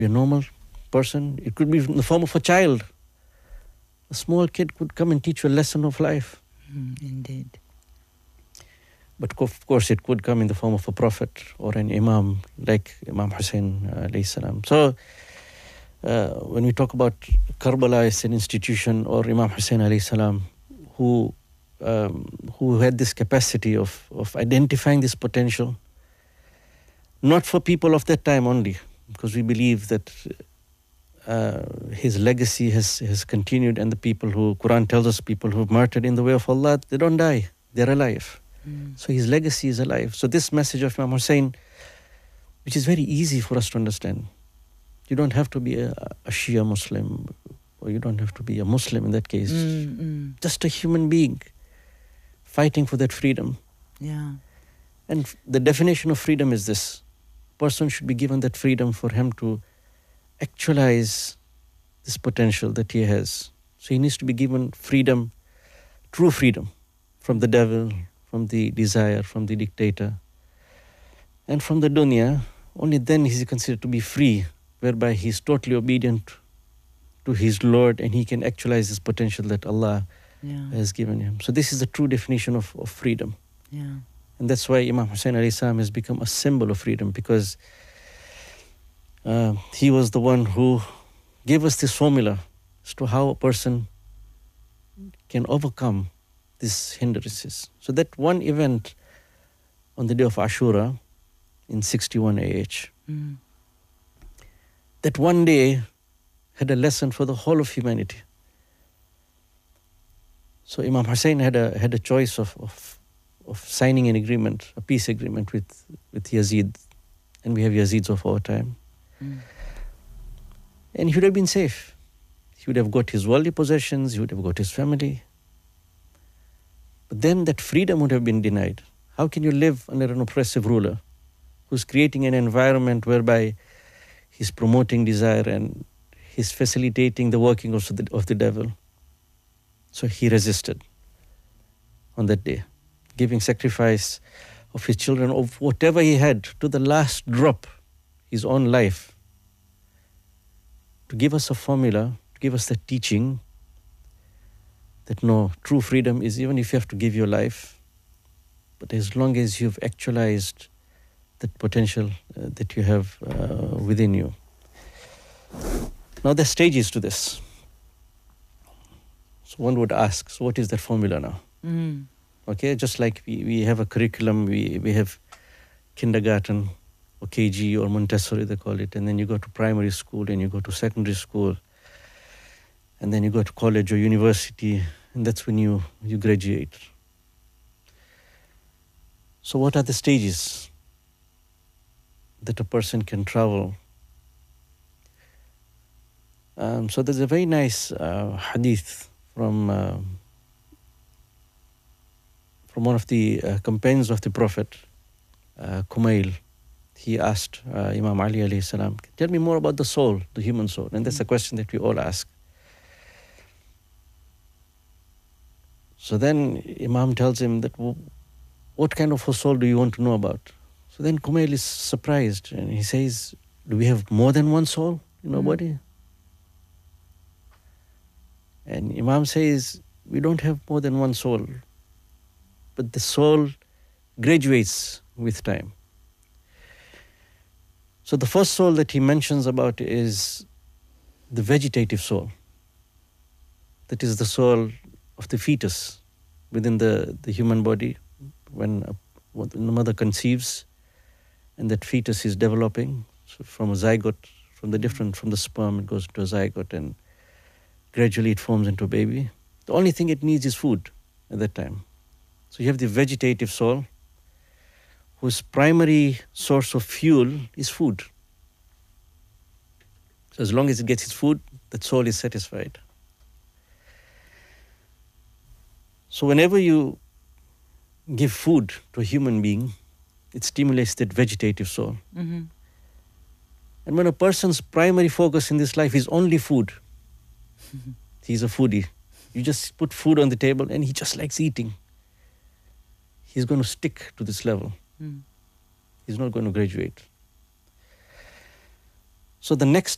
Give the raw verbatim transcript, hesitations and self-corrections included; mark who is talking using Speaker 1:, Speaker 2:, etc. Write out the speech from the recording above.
Speaker 1: be a normal person. It could be in the form of a child. A small kid could come and teach you a lesson of life.
Speaker 2: Mm, indeed.
Speaker 1: But of course, it could come in the form of a prophet or an imam, like Imam Hussein alayhi salam. So, uh, when we talk about Karbala as an institution, or Imam Hussein alayhi salam, who um, who had this capacity of of identifying this potential, not for people of that time only, because we believe that uh, his legacy has has continued, and the people who Quran tells us, people who have martyred in the way of Allah, they don't die; they're alive.
Speaker 2: Mm.
Speaker 1: So his legacy is alive. So this message of Imam Hussein, which is very easy for us to understand. You don't have to be a, a Shia Muslim, or you don't have to be a Muslim in that case.
Speaker 2: Mm, mm.
Speaker 1: Just a human being fighting for that freedom.
Speaker 2: Yeah.
Speaker 1: And the definition of freedom is this. Person should be given that freedom for him to actualize this potential that he has. So he needs to be given freedom, true freedom, from the devil, from the desire, from the dictator, and from the dunya. Only then is he considered to be free, whereby he is totally obedient to his Lord, and he can actualize his potential that Allah
Speaker 2: Yeah.
Speaker 1: has given him. So this is the true definition of, of freedom.
Speaker 2: Yeah.
Speaker 1: And that's why Imam Hussein alayhi salam has become a symbol of freedom, because uh, he was the one who gave us this formula as to how a person can overcome these hindrances. So that one event on the day of Ashura in sixty-one A H,
Speaker 2: Mm.
Speaker 1: that one day had a lesson for the whole of humanity. So Imam Hussein had a had a choice of, of, of signing an agreement, a peace agreement with, with Yazid. And we have Yazids of our time.
Speaker 2: Mm.
Speaker 1: And he would have been safe. He would have got his worldly possessions, he would have got his family. But then that freedom would have been denied. How can you live under an oppressive ruler who's creating an environment whereby he's promoting desire and he's facilitating the working of the, of the devil? So he resisted on that day, giving sacrifice of his children, of whatever he had, to the last drop, his own life, to give us a formula, to give us the teaching that no, true freedom is even if you have to give your life, but as long as you've actualized that potential uh, that you have uh, within you. Now there are stages to this. So one would ask, so what is that formula now?
Speaker 2: Mm.
Speaker 1: Okay, just like we, we have a curriculum, we, we have kindergarten or K G or Montessori they call it, and then you go to primary school and you go to secondary school, and then you go to college or university, and that's when you, you graduate. So what are the stages that a person can travel? Um, so there's a very nice uh, hadith from uh, from one of the uh, companions of the Prophet, uh, Kumail. He asked uh, Imam Ali alayhi salam, tell me more about the soul, the human soul. And that's a question that we all ask. So then Imam tells him that, what kind of a soul do you want to know about? So then Kumail is surprised and he says, do we have more than one soul in our
Speaker 2: Mm.
Speaker 1: body? And Imam says, we don't have more than one soul, but the soul graduates with time. So the first soul that he mentions about is the vegetative soul. That is the soul of the fetus within the, the human body when, a, when the mother conceives and that fetus is developing. So from a zygote, from the different, from the sperm it goes to a zygote and gradually it forms into a baby. The only thing it needs is food at that time. So you have the vegetative soul whose primary source of fuel is food. So as long as it gets its food, that soul is satisfied. So whenever you give food to a human being, it stimulates that vegetative soul.
Speaker 2: Mm-hmm.
Speaker 1: And when a person's primary focus in this life is only food, he's a foodie. You just put food on the table and he just likes eating. He's going to stick to this level.
Speaker 2: Mm.
Speaker 1: He's not going to graduate. So the next